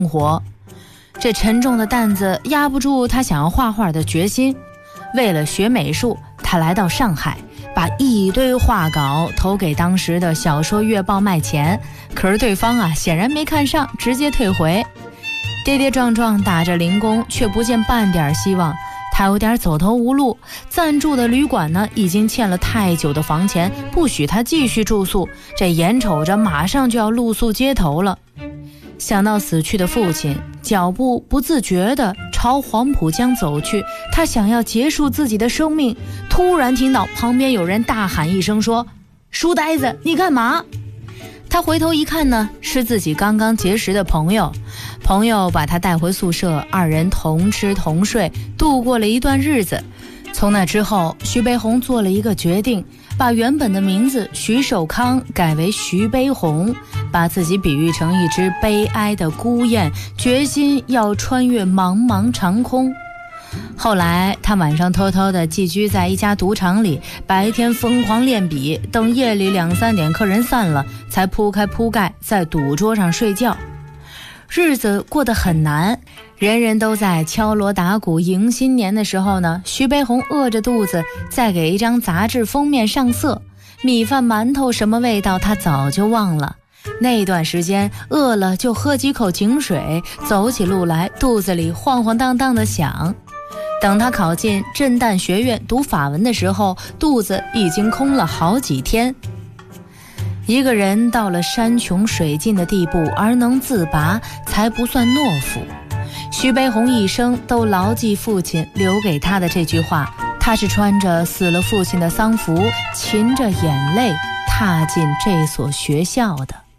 活。这沉重的担子压不住他想要画画的决心。为了学美术，他来到上海，把一堆画稿投给当时的小说月报卖钱，可是对方显然没看上，直接退回。跌跌撞撞打着零工，却不见半点希望，他有点走投无路。暂住的旅馆呢，已经欠了太久的房钱，不许他继续住宿，这眼瞅着马上就要露宿街头了。想到死去的父亲，脚步不自觉地朝黄浦江走去，他想要结束自己的生命，突然听到旁边有人大喊一声说：书呆子，你干嘛？他回头一看呢，是自己刚刚结识的朋友。朋友把他带回宿舍，二人同吃同睡，度过了一段日子。从那之后，徐悲鸿做了一个决定，把原本的名字徐守康改为徐悲鸿，把自己比喻成一只悲哀的孤雁，决心要穿越茫茫长空。后来他晚上偷偷地寄居在一家赌场里，白天疯狂练笔，等夜里2、3点客人散了，才铺开铺盖在赌桌上睡觉。日子过得很难，人人都在敲锣打鼓迎新年的时候呢，徐悲鸿饿着肚子在给一张杂志封面上色，米饭馒头什么味道他早就忘了。那段时间饿了就喝几口井水，走起路来肚子里晃晃荡荡的响。等他考进震旦学院读法文的时候，肚子已经空了好几天。一个人到了山穷水尽的地步而能自拔，才不算懦夫。徐悲鸿一生都牢记父亲留给他的这句话，他是穿着死了父亲的丧服，噙着眼泪踏进这所学校的。